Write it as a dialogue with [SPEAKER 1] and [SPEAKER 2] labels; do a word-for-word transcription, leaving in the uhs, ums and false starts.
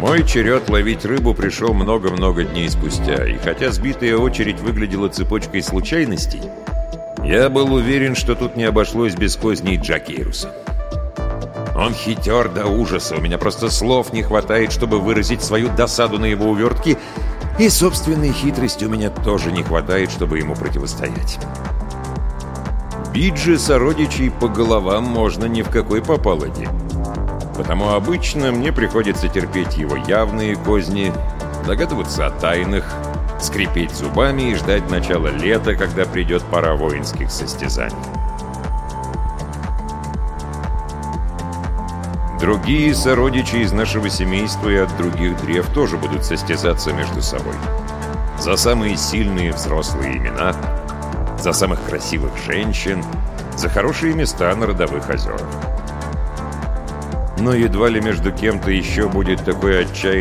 [SPEAKER 1] Мой черед ловить рыбу пришел много-много дней спустя, и хотя сбитая очередь выглядела цепочкой случайностей, я был уверен, что тут не обошлось без козней Джакейруса. Он хитер до ужаса, у меня просто слов не хватает, чтобы выразить свою досаду на его увертки, и собственной хитрости у меня тоже не хватает, чтобы ему противостоять. Бить же сородичей по головам можно ни в какой попало день. Потому обычно мне приходится терпеть его явные козни, догадываться о тайнах, скрипеть зубами и ждать начала лета, когда придет пора воинских состязаний. Другие сородичи из нашего семейства и от других древ тоже будут состязаться между собой. За самые сильные взрослые имена, за самых красивых женщин, за хорошие места на родовых озерах. Но едва ли между кем-то еще будет такой отчаянный